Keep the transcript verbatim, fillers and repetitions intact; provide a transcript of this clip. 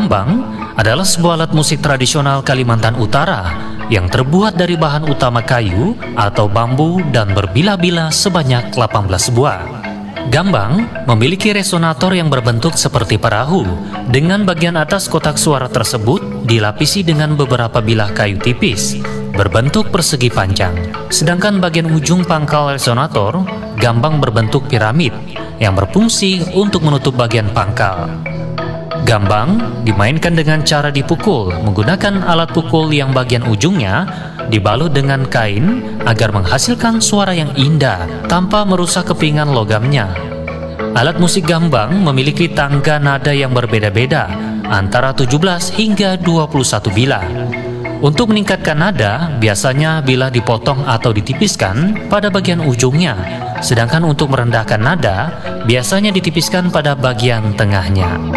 Gambang adalah sebuah alat musik tradisional Kalimantan Utara yang terbuat dari bahan utama kayu atau bambu dan berbilah-bilah sebanyak delapan belas buah. Gambang memiliki resonator yang berbentuk seperti perahu, dengan bagian atas kotak suara tersebut dilapisi dengan beberapa bilah kayu tipis, berbentuk persegi panjang. Sedangkan bagian ujung pangkal resonator, gambang berbentuk piramid, yang berfungsi untuk menutup bagian pangkal. Gambang dimainkan dengan cara dipukul menggunakan alat pukul yang bagian ujungnya dibalut dengan kain agar menghasilkan suara yang indah tanpa merusak kepingan logamnya. Alat musik gambang memiliki tangga nada yang berbeda-beda antara tujuh belas hingga dua puluh satu bilah. Untuk meningkatkan nada, biasanya bilah dipotong atau ditipiskan pada bagian ujungnya, sedangkan untuk merendahkan nada, biasanya ditipiskan pada bagian tengahnya.